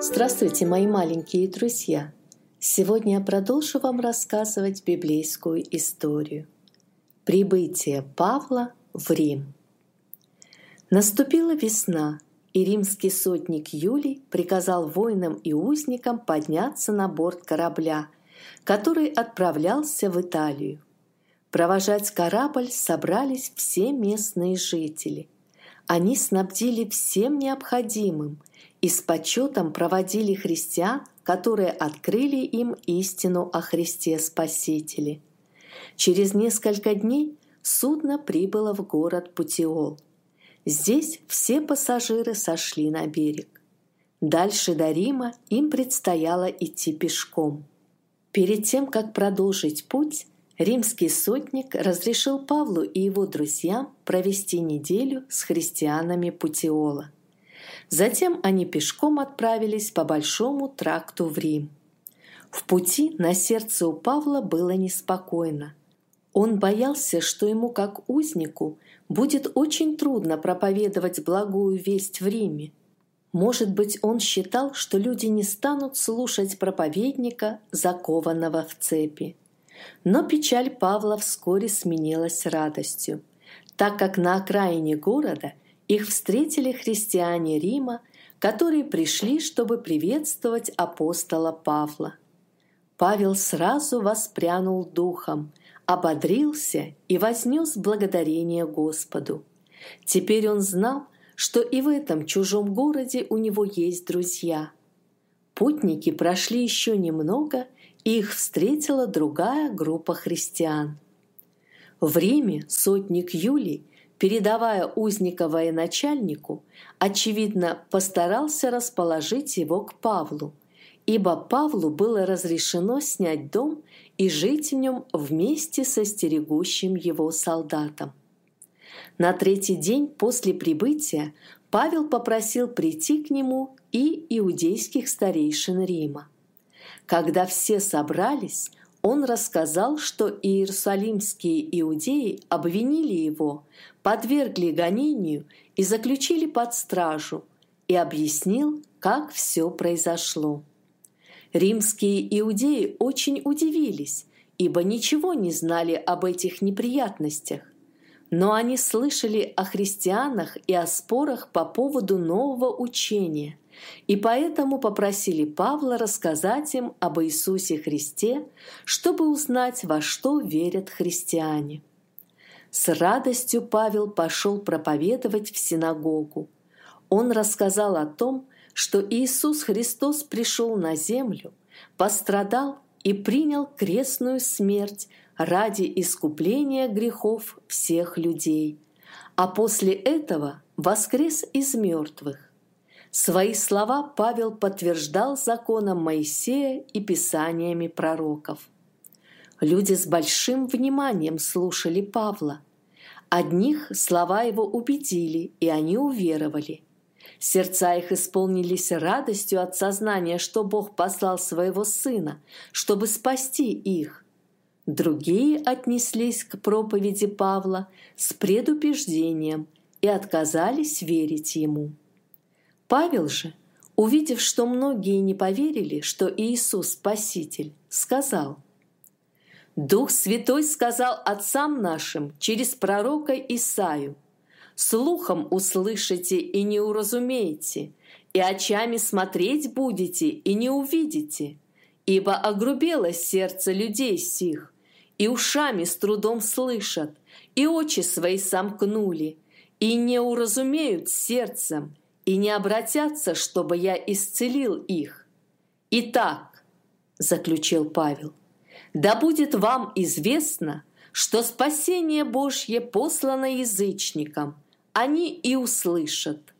Здравствуйте, мои маленькие друзья! Сегодня я продолжу вам рассказывать библейскую историю. Прибытие Павла в Рим. Наступила весна, и римский сотник Юлий приказал воинам и узникам подняться на борт корабля, который отправлялся в Италию. Провожать корабль собрались все местные жители. Они снабдили всем необходимым и с почетом проводили христиан, которые открыли им истину о Христе Спасителе. Через несколько дней судно прибыло в город Путиол. Здесь все пассажиры сошли на берег. Дальше до Рима им предстояло идти пешком. Перед тем, как продолжить путь, римский сотник разрешил Павлу и его друзьям провести неделю с христианами Путиола. Затем они пешком отправились по большому тракту в Рим. В пути на сердце у Павла было неспокойно. Он боялся, что ему, как узнику, будет очень трудно проповедовать благую весть в Риме. Может быть, он считал, что люди не станут слушать проповедника, закованного в цепи. Но печаль Павла вскоре сменилась радостью, так как на окраине города их встретили христиане Рима, которые пришли, чтобы приветствовать апостола Павла. Павел сразу воспрянул духом, ободрился и вознес благодарение Господу. Теперь он знал, что и в этом чужом городе у него есть друзья. Путники прошли еще немного, и их встретила другая группа христиан. В Риме сотник Юлий, передавая узника военачальнику, очевидно, постарался расположить его к Павлу, ибо Павлу было разрешено снять дом и жить в нем вместе со стерегущим его солдатом. На третий день после прибытия Павел попросил прийти к нему и иудейских старейшин Рима. Когда все собрались, он рассказал, что иерусалимские иудеи обвинили его, подвергли гонению и заключили под стражу, и объяснил, как все произошло. Римские иудеи очень удивились, ибо ничего не знали об этих неприятностях. Но они слышали о христианах и о спорах по поводу нового учения, и поэтому попросили Павла рассказать им об Иисусе Христе, чтобы узнать, во что верят христиане. С радостью Павел пошел проповедовать в синагогу. Он рассказал о том, что Иисус Христос пришел на землю, пострадал и принял крестную смерть ради искупления грехов всех людей, а после этого воскрес из мертвых. Свои слова Павел подтверждал законом Моисея и писаниями пророков. Люди с большим вниманием слушали Павла. Одних слова его убедили, и они уверовали. Сердца их исполнились радостью от сознания, что Бог послал своего Сына, чтобы спасти их. Другие отнеслись к проповеди Павла с предубеждением и отказались верить ему. Павел же, увидев, что многие не поверили, что Иисус Спаситель, сказал: «Дух Святой сказал отцам нашим через пророка Исаию: слухом услышите и не уразумеете, и очами смотреть будете и не увидите, ибо огрубело сердце людей сих, и ушами с трудом слышат, и очи свои сомкнули, и не уразумеют сердцем, и не обратятся, чтобы я исцелил их. Итак, — заключил Павел, — да будет вам известно, что спасение Божье послано язычникам, они и услышат».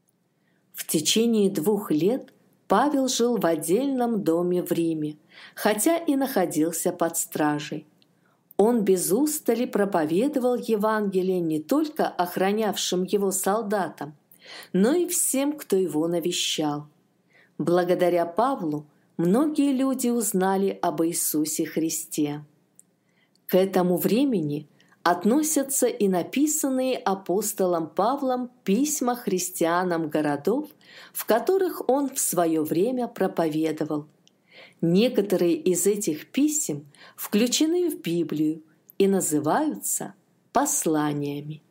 В течение 2 лет Павел жил в отдельном доме в Риме, хотя и находился под стражей. Он без устали проповедовал Евангелие не только охранявшим его солдатам, но и всем, кто его навещал. Благодаря Павлу многие люди узнали об Иисусе Христе. К этому времени относятся и написанные апостолом Павлом письма христианам городов, в которых он в свое время проповедовал. Некоторые из этих писем включены в Библию и называются посланиями.